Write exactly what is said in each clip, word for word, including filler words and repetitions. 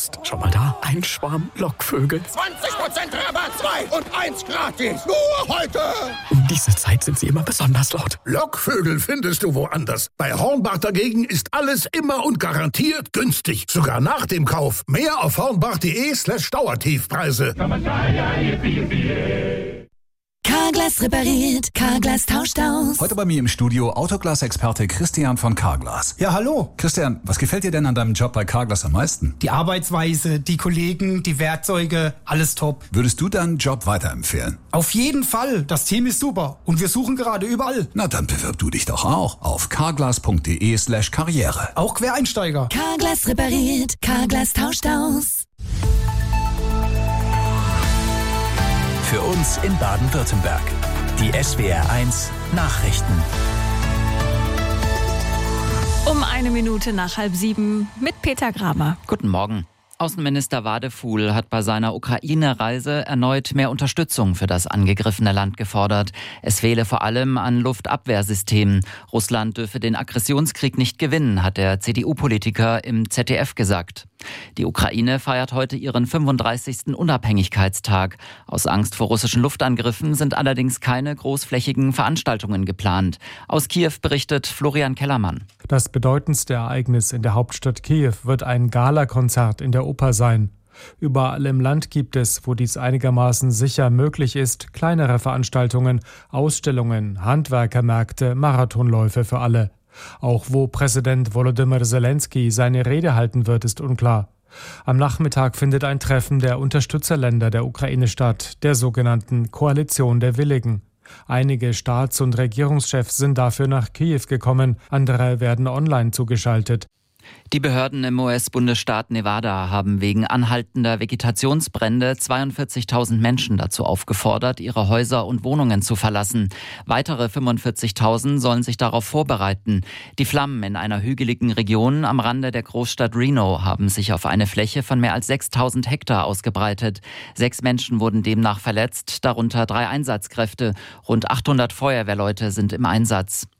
Psst, schau mal da, ein Schwarm Lockvögel. zwanzig Prozent Rabatt, zwei und eins gratis. Nur heute. Um diese Zeit sind sie immer besonders laut. Lockvögel findest du woanders. Bei Hornbach dagegen ist alles immer und garantiert günstig. Sogar nach dem Kauf. Mehr auf hornbach.de slash Dauertiefpreise. Carglass repariert, Carglass tauscht aus. Heute bei mir im Studio Autoglas-Experte Christian von Carglass. Ja, hallo. Christian, was gefällt dir denn an deinem Job bei Carglass am meisten? Die Arbeitsweise, die Kollegen, die Werkzeuge, alles top. Würdest du deinen Job weiterempfehlen? Auf jeden Fall. Das Team ist super. Und wir suchen gerade überall. Na, dann bewirb du dich doch auch auf carglass.de slash karriere. Auch Quereinsteiger. Carglass repariert, Carglass tauscht aus. Für uns in Baden-Württemberg. Die S W R eins Nachrichten. Um eine Minute nach halb sieben mit Peter Graber. Guten Morgen. Außenminister Wadefuhl hat bei seiner Ukraine-Reise erneut mehr Unterstützung für das angegriffene Land gefordert. Es fehle vor allem an Luftabwehrsystemen. Russland dürfe den Aggressionskrieg nicht gewinnen, hat der C D U-Politiker im Z D F gesagt. Die Ukraine feiert heute ihren fünfunddreißigsten Unabhängigkeitstag. Aus Angst vor russischen Luftangriffen sind allerdings keine großflächigen Veranstaltungen geplant. Aus Kiew berichtet Florian Kellermann. Das bedeutendste Ereignis in der Hauptstadt Kiew wird ein Galakonzert in der Oper sein. Überall im Land gibt es, wo dies einigermaßen sicher möglich ist, kleinere Veranstaltungen, Ausstellungen, Handwerkermärkte, Marathonläufe für alle. Auch wo Präsident Volodymyr Zelensky seine Rede halten wird, ist unklar. Am Nachmittag findet ein Treffen der Unterstützerländer der Ukraine statt, der sogenannten Koalition der Willigen. Einige Staats- und Regierungschefs sind dafür nach Kiew gekommen, andere werden online zugeschaltet. Die Behörden im U S-Bundesstaat Nevada haben wegen anhaltender Vegetationsbrände zweiundvierzigtausend Menschen dazu aufgefordert, ihre Häuser und Wohnungen zu verlassen. Weitere fünfundvierzigtausend sollen sich darauf vorbereiten. Die Flammen in einer hügeligen Region am Rande der Großstadt Reno haben sich auf eine Fläche von mehr als sechstausend Hektar ausgebreitet. Sechs Menschen wurden demnach verletzt, darunter drei Einsatzkräfte. Rund achthundert Feuerwehrleute sind im Einsatz.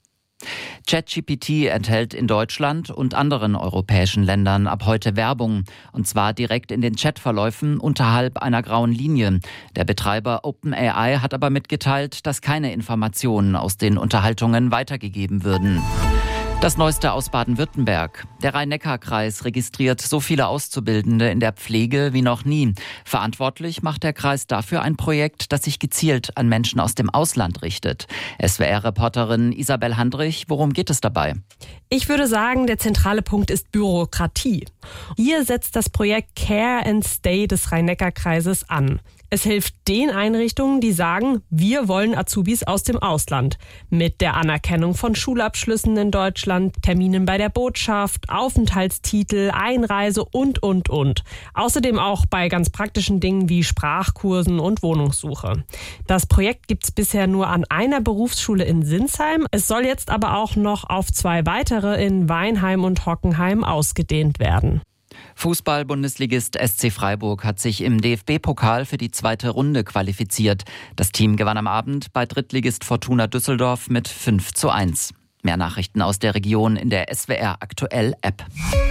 ChatGPT enthält in Deutschland und anderen europäischen Ländern ab heute Werbung, und zwar direkt in den Chatverläufen unterhalb einer grauen Linie. Der Betreiber OpenAI hat aber mitgeteilt, dass keine Informationen aus den Unterhaltungen weitergegeben würden. Das Neueste aus Baden-Württemberg. Der Rhein-Neckar-Kreis registriert so viele Auszubildende in der Pflege wie noch nie. Verantwortlich macht der Kreis dafür ein Projekt, das sich gezielt an Menschen aus dem Ausland richtet. S W R-Reporterin Isabel Handrich, worum geht es dabei? Ich würde sagen, der zentrale Punkt ist Bürokratie. Hier setzt das Projekt Care and Stay des Rhein-Neckar-Kreises an. Es hilft den Einrichtungen, die sagen, wir wollen Azubis aus dem Ausland. Mit der Anerkennung von Schulabschlüssen in Deutschland, Terminen bei der Botschaft, Aufenthaltstitel, Einreise und, und, und. Außerdem auch bei ganz praktischen Dingen wie Sprachkursen und Wohnungssuche. Das Projekt gibt es bisher nur an einer Berufsschule in Sinsheim. Es soll jetzt aber auch noch auf zwei weitere in Weinheim und Hockenheim ausgedehnt werden. Fußball-Bundesligist S C Freiburg hat sich im D F B-Pokal für die zweite Runde qualifiziert. Das Team gewann am Abend bei Drittligist Fortuna Düsseldorf mit fünf zu eins. Mehr Nachrichten aus der Region in der S W R Aktuell App.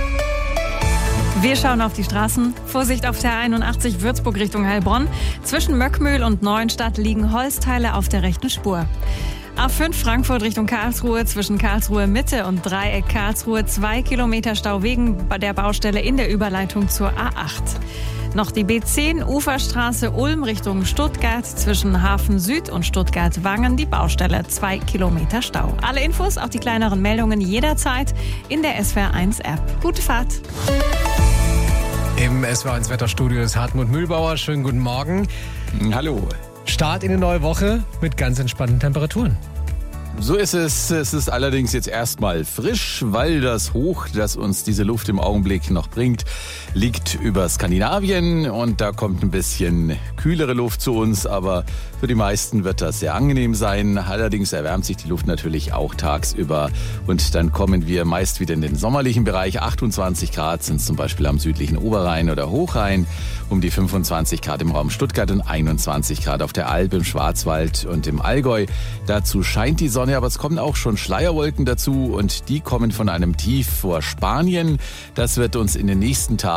Wir schauen auf die Straßen. Vorsicht auf der einundachtzig Würzburg Richtung Heilbronn. Zwischen Möckmühl und Neuenstadt liegen Holzteile auf der rechten Spur. A fünf Frankfurt Richtung Karlsruhe, zwischen Karlsruhe Mitte und Dreieck Karlsruhe zwei Kilometer Stau wegen der Baustelle in der Überleitung zur A acht. Noch die B zehn Uferstraße Ulm Richtung Stuttgart, zwischen Hafen Süd und Stuttgart-Wangen die Baustelle, zwei Kilometer Stau. Alle Infos, auch die kleineren Meldungen jederzeit in der S W R eins App. Gute Fahrt! Im S W R eins Wetterstudio ist Hartmut Mühlbauer. Schönen guten Morgen. Hallo. Start in eine neue Woche mit ganz entspannten Temperaturen. So ist es. Es ist allerdings jetzt erstmal frisch, weil das Hoch, das uns diese Luft im Augenblick noch bringt, liegt über Skandinavien und da kommt ein bisschen kühlere Luft zu uns, aber für die meisten wird das sehr angenehm sein. Allerdings erwärmt sich die Luft natürlich auch tagsüber und dann kommen wir meist wieder in den sommerlichen Bereich. achtundzwanzig Grad sind es zum Beispiel am südlichen Oberrhein oder Hochrhein, um die fünfundzwanzig Grad im Raum Stuttgart und einundzwanzig Grad auf der Alp, im Schwarzwald und im Allgäu. Dazu scheint die Sonne, aber es kommen auch schon Schleierwolken dazu und die kommen von einem Tief vor Spanien. Das wird uns in den nächsten Tagen